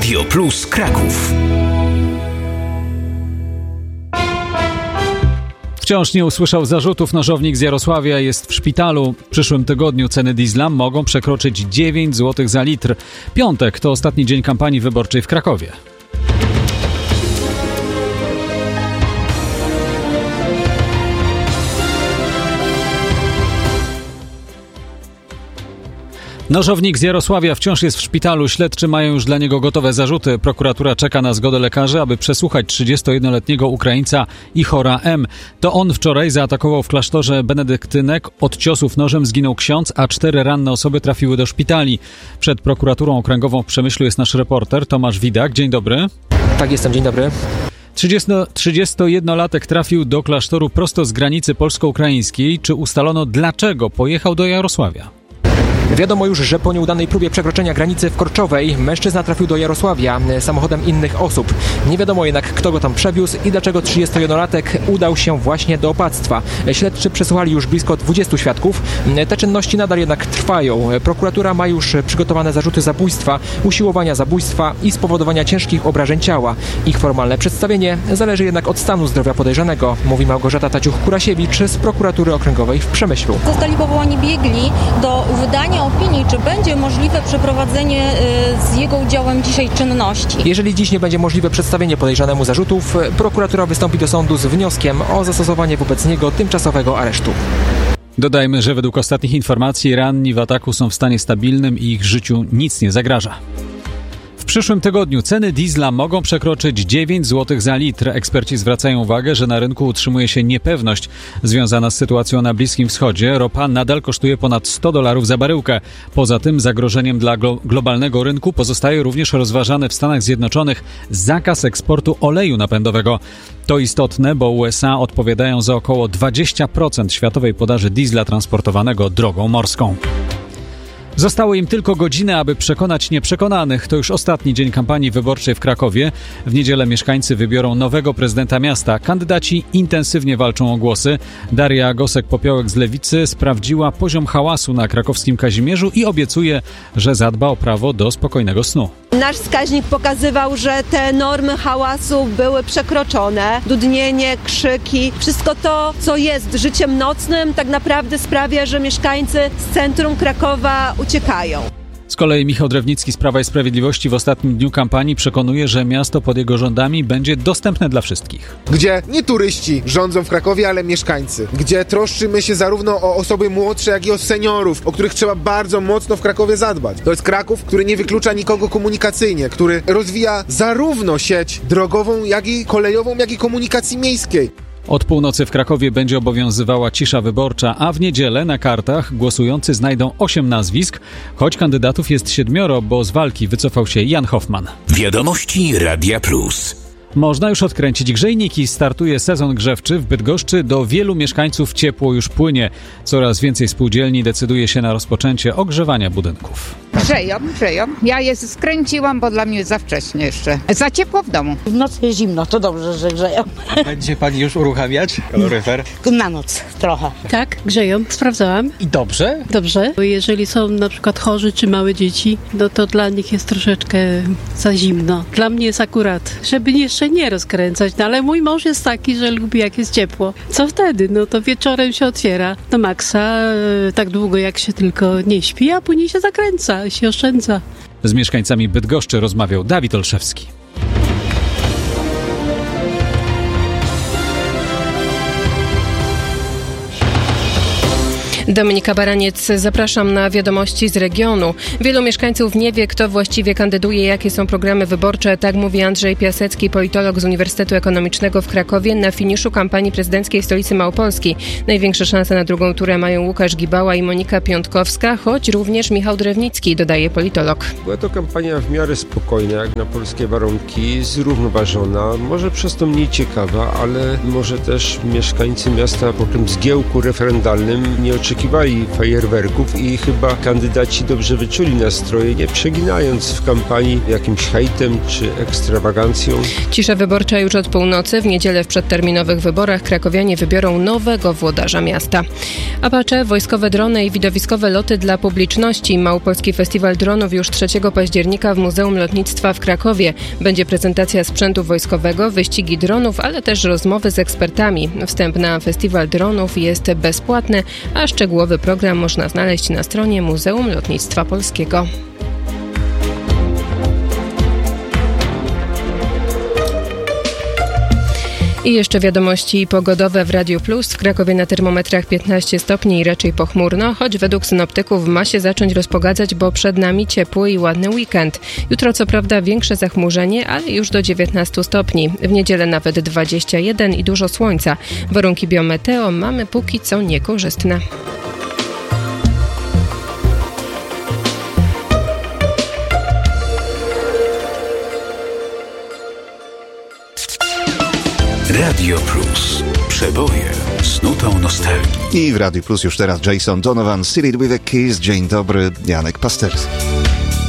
Radio Plus Kraków. Wciąż nie usłyszał zarzutów. Nożownik z Jarosławia jest w szpitalu. W przyszłym tygodniu ceny diesla mogą przekroczyć 9 zł za litr. Piątek to ostatni dzień kampanii wyborczej w Krakowie. Nożownik z Jarosławia wciąż jest w szpitalu. Śledczy mają już dla niego gotowe zarzuty. Prokuratura czeka na zgodę lekarzy, aby przesłuchać 31-letniego Ukraińca Ihora M. To on wczoraj zaatakował w klasztorze benedyktynek. Od ciosów nożem zginął ksiądz, a 4 ranne osoby trafiły do szpitali. Przed prokuraturą okręgową w Przemyślu jest nasz reporter Tomasz Widak. Dzień dobry. Tak, jestem. Dzień dobry. 31-latek trafił do klasztoru prosto z granicy polsko-ukraińskiej. Czy ustalono, dlaczego pojechał do Jarosławia? Wiadomo już, że po nieudanej próbie przekroczenia granicy w Korczowej mężczyzna trafił do Jarosławia samochodem innych osób. Nie wiadomo jednak, kto go tam przewiózł i dlaczego 31-latek udał się właśnie do opactwa. Śledczy przesłuchali już blisko 20 świadków. Te czynności nadal jednak trwają. Prokuratura ma już przygotowane zarzuty zabójstwa, usiłowania zabójstwa i spowodowania ciężkich obrażeń ciała. Ich formalne przedstawienie zależy jednak od stanu zdrowia podejrzanego, mówi Małgorzata Taciuch-Kurasiewicz z prokuratury okręgowej w Przemyślu. Zostali powołani biegli do wydania opinii, czy będzie możliwe przeprowadzenie z jego udziałem dzisiaj czynności. Jeżeli dziś nie będzie możliwe przedstawienie podejrzanemu zarzutów, prokuratura wystąpi do sądu z wnioskiem o zastosowanie wobec niego tymczasowego aresztu. Dodajmy, że według ostatnich informacji ranni w ataku są w stanie stabilnym i ich życiu nic nie zagraża. W przyszłym tygodniu ceny diesla mogą przekroczyć 9 zł za litr. Eksperci zwracają uwagę, że na rynku utrzymuje się niepewność związana z sytuacją na Bliskim Wschodzie. Ropa nadal kosztuje ponad $100 za baryłkę. Poza tym zagrożeniem dla globalnego rynku pozostaje również rozważany w Stanach Zjednoczonych zakaz eksportu oleju napędowego. To istotne, bo USA odpowiadają za około 20% światowej podaży diesla transportowanego drogą morską. Zostało im tylko godziny, aby przekonać nieprzekonanych. To już ostatni dzień kampanii wyborczej w Krakowie. W niedzielę mieszkańcy wybiorą nowego prezydenta miasta. Kandydaci intensywnie walczą o głosy. Daria Gosek-Popiołek z Lewicy sprawdziła poziom hałasu na krakowskim Kazimierzu i obiecuje, że zadba o prawo do spokojnego snu. Nasz wskaźnik pokazywał, że te normy hałasu były przekroczone. Dudnienie, krzyki, wszystko to, co jest życiem nocnym, tak naprawdę sprawia, że mieszkańcy z centrum Krakowa uciekają. Z kolei Michał Drewnicki z Prawa i Sprawiedliwości w ostatnim dniu kampanii przekonuje, że miasto pod jego rządami będzie dostępne dla wszystkich. Gdzie nie turyści rządzą w Krakowie, ale mieszkańcy. Gdzie troszczymy się zarówno o osoby młodsze, jak i o seniorów, o których trzeba bardzo mocno w Krakowie zadbać. To jest Kraków, który nie wyklucza nikogo komunikacyjnie, który rozwija zarówno sieć drogową, jak i kolejową, jak i komunikacji miejskiej. Od północy w Krakowie będzie obowiązywała cisza wyborcza, a w niedzielę na kartach głosujący znajdą 8 nazwisk, choć kandydatów jest 7, bo z walki wycofał się Jan Hoffman. Wiadomości Radia Plus. Można już odkręcić grzejniki. Startuje sezon grzewczy. W Bydgoszczy do wielu mieszkańców ciepło już płynie. Coraz więcej spółdzielni decyduje się na rozpoczęcie ogrzewania budynków. Grzeją. Ja je skręciłam, bo dla mnie za wcześnie jeszcze. Za ciepło w domu. W nocy jest zimno, to dobrze, że grzeją. Będzie pani już uruchamiać kaloryfer? Na noc trochę. Tak, grzeją, sprawdzałam. I dobrze? Dobrze. Jeżeli są na przykład chorzy czy małe dzieci, no to dla nich jest troszeczkę za zimno. Dla mnie jest akurat, żeby jeszcze nie rozkręcać, no ale mój mąż jest taki, że lubi jak jest ciepło. Co wtedy? No to wieczorem się otwiera do maksa, tak długo jak się tylko nie śpi, a później się zakręca, się oszczędza. Z mieszkańcami Bydgoszczy rozmawiał Dawid Olszewski. Dominika Baraniec, zapraszam na wiadomości z regionu. Wielu mieszkańców nie wie, kto właściwie kandyduje, jakie są programy wyborcze. Tak mówi Andrzej Piasecki, politolog z Uniwersytetu Ekonomicznego w Krakowie na finiszu kampanii prezydenckiej w stolicy Małopolski. Największe szanse na drugą turę mają Łukasz Gibała i Monika Piątkowska, choć również Michał Drewnicki, dodaje politolog. Była to kampania w miarę spokojna, jak na polskie warunki, zrównoważona, może przez to mniej ciekawa, ale może też mieszkańcy miasta po tym zgiełku referendalnym nie oczekiwali oczekiwali fajerwerków i chyba kandydaci dobrze wyczuli nastroje, nie przeginając w kampanii jakimś hejtem czy ekstrawagancją. Cisza wyborcza już od północy. W niedzielę w przedterminowych wyborach krakowianie wybiorą nowego włodarza miasta. Apache, wojskowe drony i widowiskowe loty dla publiczności. Małopolski Festiwal Dronów już 3 października w Muzeum Lotnictwa w Krakowie. Będzie prezentacja sprzętu wojskowego, wyścigi dronów, ale też rozmowy z ekspertami. Wstęp na Festiwal Dronów jest bezpłatny, a szczegółowy program można znaleźć na stronie Muzeum Lotnictwa Polskiego. I jeszcze wiadomości pogodowe w Radiu Plus. W Krakowie na termometrach 15 stopni i raczej pochmurno, choć według synoptyków ma się zacząć rozpogadzać, bo przed nami ciepły i ładny weekend. Jutro co prawda większe zachmurzenie, ale już do 19 stopni. W niedzielę nawet 21 i dużo słońca. Warunki biometeo mamy póki co niekorzystne. Radio Plus. Przeboje z nutą nostalgii. I w Radio Plus już teraz Jason Donovan, Seal It With A Kiss. Dzień dobry, Janek Pasterski.